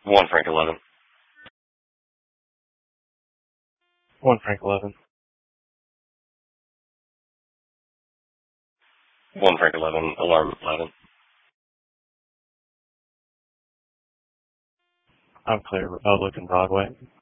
One Frank 11. One Frank 11. One Frank 11. Alarm 11. I'm clear. Republic and Broadway.